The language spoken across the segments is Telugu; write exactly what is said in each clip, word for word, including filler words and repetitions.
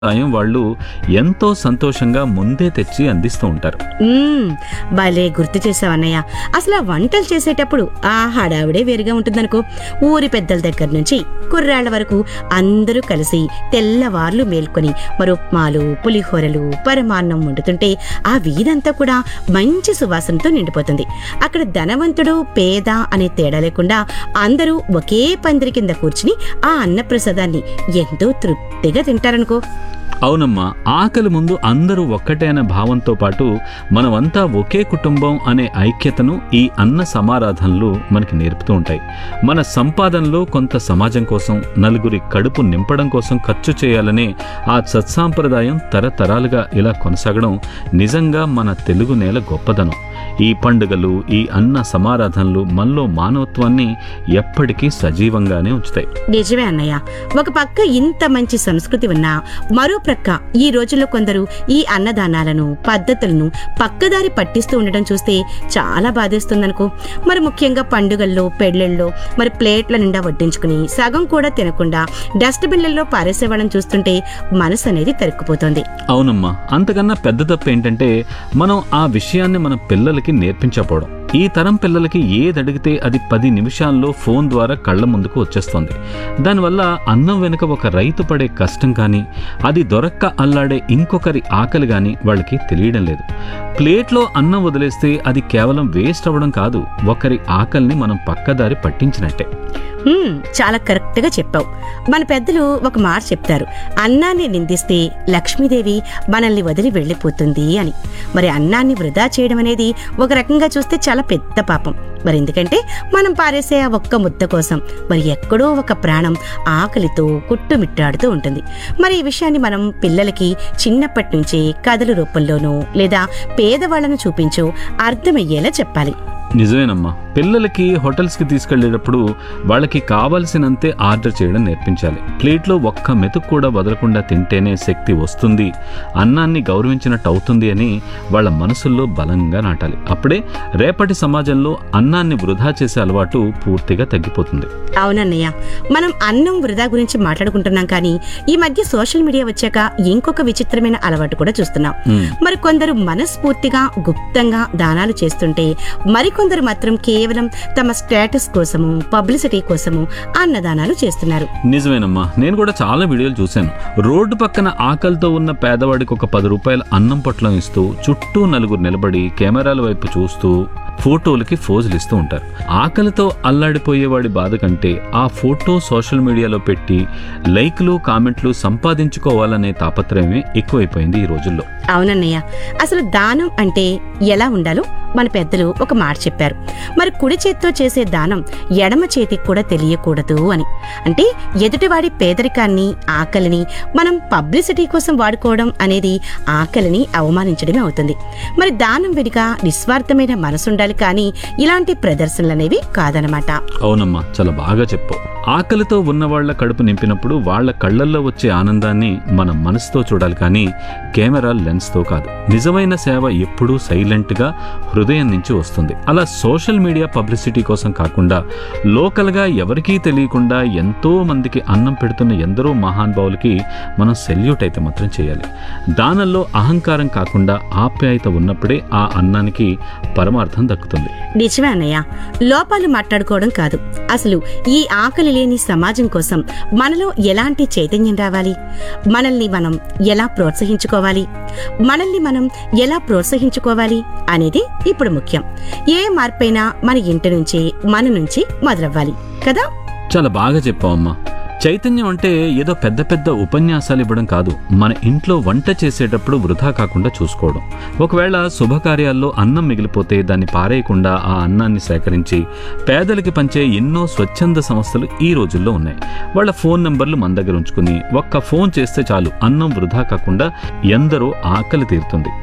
సాయం వాళ్ళు ఎంతో సంతోషంగా ముందే తెచ్చి అందిస్తూ ఉంటారు. మ్మ్, భలే గుర్తు చేసావన్నయ్య. అసలు ఆ వంటలు చేసేటప్పుడు ఆ హడావిడే వేరుగా ఉంటుందనుకో. ఊరి పెద్దల దగ్గర నుంచి కుర్రాళ్ల వరకు అందరూ కలిసి తెల్లవార్లు మేల్కొని మరి ఉప్మాలు, పులిహోరలు, పరమాన్నం వండుతుంటే ఆ వీధంతా కూడా మంచి సువాసనతో నిండిపోతుంది. అక్కడ ధనవంతుడు పేద అనే తేడా లేకుండా అందరూ ఒకే పందిరి కింద కూర్చుని ఆ అన్నప్రసాదాన్ని ఎంతో తృప్తిగా తింటారనుకో. అవునమ్మా, ఆకలి ముందు అందరూ ఒక్కటే అనే భావంతో పాటు మనమంతా ఒకే కుటుంబం అనే ఐక్యతను ఈ అన్న సమారాధనలు మనకి నేర్పుతూ ఉంటాయి. మన సంపాదనలో కొంత సమాజం కోసం, నలుగురి కడుపు నింపడం కోసం ఖర్చు చేయాలనే ఆ సత్సాంప్రదాయం తరతరాలుగా ఇలా కొనసాగడం నిజంగా మన తెలుగు నేల గొప్పదనం. ఈ పండుగలు, ఈ అన్న సమారాధనలు మనలో మానవత్వాన్ని ఎప్పటికీ సజీవంగానే ఉంచుతాయి. నిజమే అన్నయ్య. ఒక పక్క ఇంత మంచి సంస్కృతి ఉన్నా మరో ప్రక్క ఈ రోజుల్లో కొందరు ఈ అన్నదానాలను, పద్ధతులను పక్కదారి పట్టిస్తూ ఉండడం చూస్తే చాలా బాధేస్తుందనుకో. మరి ముఖ్యంగా పండుగల్లో, పెళ్లిళ్ళలో మరి ప్లేట్ల నిండా వడ్డించుకుని సగం కూడా తినకుండా డస్ట్బిన్లలో పారేసేవాళ్ళం చూస్తుంటే మనసు అనేది తరుక్కుపోతోంది. అవునమ్మా, అంతకన్నా పెద్ద తప్పు ఏంటంటే మనం ఆ విషయాన్ని మన పిల్లలకి నేర్పించకపోవడం. ఈ తరం పిల్లలకి ఏది అడిగితే అది పది నిమిషాల్లో ఫోన్ ద్వారా కళ్ల ముందుకు వచ్చేస్తుంది. దానివల్ల అన్నం వెనుక ఒక రైతు పడే కష్టం కానీ, అది దొరక్క అల్లాడే ఇంకొకరి ఆకలి కానీ వాళ్ళకి తెలియడం లేదు. ప్లేట్లో అన్నం వదిలేస్తే అది కేవలం వేస్ట్ అవ్వడం కాదు, ఒకరి ఆకలిని మనం పక్కదారి పట్టించినట్టే. హ్మ్, చాలా కరెక్ట్ గా చెప్పావు. మన పెద్దలు ఒక మాట చెప్తారు, అన్నాన్ని నిందిస్తే లక్ష్మీదేవి మనల్ని వదిలి వెళ్లిపోతుంది అని. మరి అన్నాన్ని వృధా చేయడం అనేది ఒక రకంగా చూస్తే చాలా పెద్ద పాపం. మరి ఎందుకంటే మనం పారేసే ఆ ఒక్క ముద్ద కోసం మరి ఎక్కడో ఒక ప్రాణం ఆకలితో కుట్టుమిట్టాడుతూ ఉంటుంది. మరి ఈ విషయాన్ని మనం పిల్లలకి చిన్నప్పటి నుంచే కథల రూపంలోనూ లేదా పేదవాళ్లను చూపించో అర్థమయ్యేలా చెప్పాలి. నిజమేనమ్మా, పిల్లలకి హోటల్స్కి తీసుకెళ్లేటప్పుడు వాళ్ళకి కావాల్సినంతే ఆర్డర్ చేయడం నేర్పించాలి. ప్లేట్లో ఒక్క మెతుకు కూడా వదలకుండా తింటేనే శక్తి వస్తుంది, అన్నాన్ని గౌరవించినట్టు అవుతుంది అని వాళ్ళ మనసుల్లో బలంగా నాటాలి. అప్పుడే రేపటి సమాజంలో అన్నాన్ని వృధా చేసే అలవాటు పూర్తిగా తగ్గిపోతుంది. అవునన్నయ్య, మనం అన్నం వృధా గురించి మాట్లాడుకుంటున్నాం కానీ ఈ మధ్య సోషల్ మీడియా వచ్చాక ఇంకొక విచిత్రమైన అలవాటు కూడా చూస్తున్నాం. మరి కొందరు మనస్ఫూర్తిగా గుప్తంగా దానాలు చేస్తుంటే మరికొందరు మాత్రం కేవలం తమ స్టేటస్ కోసము, పబ్లిసిటీ కోసము అన్నదానాలు చేస్తున్నారు. నిజమేనమ్మా, నేను కూడా చాలా వీడియోలు చూశాను. రోడ్డు పక్కన ఆకలితో ఉన్న పేదవాడికి ఒక పది రూపాయల అన్నం పొట్లం ఇస్తూ చుట్టూ నలుగురు నిలబడి కెమెరాల వైపు చూస్తూ ఫోటోలకి ఫోజులు ఇస్తూ ఉంటారు. ఆకలితో అల్లాడిపోయేవాడి బాధ కంటే ఆ ఫోటో సోషల్ మీడియాలో పెట్టి లైక్లు, కామెంట్లు సంపాదించుకోవాలనే తాపత్రయమే ఎక్కువైపోయింది ఈ రోజుల్లో. అవునన్నయ్య, అసలు దానం అంటే ఎలా ఉండాలో మన పెద్దలు ఒక మాట చెప్పారు. మరి కుడి చేత్తో చేసే దానం ఎడమ చేతికి కూడా తెలియకూడదు అని. అంటే ఎదుటివాడి పేదరికాన్ని, ఆకలిని మనం పబ్లిసిటీ కోసం వాడుకోవడం అనేది ఆకలిని అవమానించడమే అవుతుంది. మరి దానం వెనుక నిస్వార్థమైన మనసుండాలి కానీ ఇలాంటి ప్రదర్శనలనేవి కాదనమాట. అవునమ్మా, చాలా బాగా చెప్పావు. ఆకలితో ఉన్నవాళ్ల కడుపు నింపినప్పుడు వాళ్ల కళ్లల్లో వచ్చే ఆనందాన్ని మనం మనసుతో చూడాలి కానీ కెమెరా లెన్స్తో కాదు. నిజమైన సేవ ఎప్పుడూ సైలెంట్ గా హృదయం నుంచి వస్తుంది. అలా సోషల్ మీడియా పబ్లిసిటీ కోసం కాకుండా లోకల్గా ఎవరికీ తెలియకుండా ఎంతో మందికి అన్నం పెడుతున్న ఎందరో మహానుభావులకి మనం సెల్యూట్ అయితే మాత్రం చేయాలి. దానంలో అహంకారం కాకుండా ఆప్యాయత ఉన్నప్పుడే ఆ అన్నానికి పరమార్థం దక్కుతుంది. నిజమే అన్నయ్య, లోపాలు మాట్లాడుకోవడం కాదు, అసలు ఈ ఆకలి లేని సమాజం కోసం మనలో ఎలాంటి చైతన్యం రావాలి, మనల్ని మనం ఎలా ప్రోత్సహించుకోవాలి, మనల్ని మనం ఎలా ప్రోత్సహించుకోవాలి అనేది ఇప్పుడు ముఖ్యం. ఏ మార్పైనా మన ఇంటి నుంచి, మన నుంచి మొదలవ్వాలి కదా. చాలా బాగా చెప్పావమ్మా. చైతన్యం అంటే ఏదో పెద్ద పెద్ద ఉపన్యాసాలు ఇవ్వడం కాదు, మన ఇంట్లో వంట చేసేటప్పుడు వృధా కాకుండా చూసుకోవడం. ఒకవేళ శుభకార్యాల్లో అన్నం మిగిలిపోతే దాన్ని పారేయకుండా ఆ అన్నాన్ని సేకరించి పేదలకి పంచే ఎన్నో స్వచ్ఛంద సంస్థలు ఈ రోజుల్లో ఉన్నాయి. వాళ్ళ ఫోన్ నంబర్లు మన దగ్గర ఉంచుకుని ఒక్క ఫోన్ చేస్తే చాలు, అన్నం వృధా కాకుండా ఎందరో ఆకలి తీరుతుంది.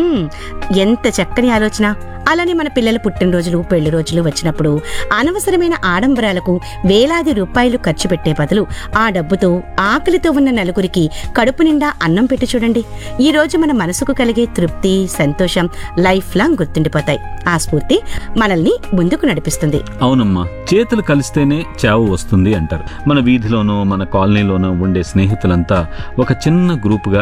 ఎంత చక్కని ఆలోచన. అలానే మన పిల్లల పుట్టినరోజులు, పెళ్లి రోజులు వచ్చినప్పుడు అనవసరమైన ఆడంబరాలకు వేలాది రూపాయలు ఖర్చు పెట్టే బదులు ఆ డబ్బుతో ఆకలితో ఉన్న నలుగురికి కడుపు నిండా అన్నం పెట్టి చూడండి. ఈ రోజు మన మనసుకు కలిగే తృప్తి, సంతోషం లైఫ్ లాంగ్ గుర్తుండిపోతాయి. ఆ స్ఫూర్తి మనల్ని ముందుకు నడిపిస్తుంది. అవునమ్మా, చేతులు కలిస్తేనే చావు వస్తుంది అంటారు. మన వీధిలోనో మన కాలనీలోనో ఉండే స్నేహితులంతా ఒక చిన్న గ్రూపుగా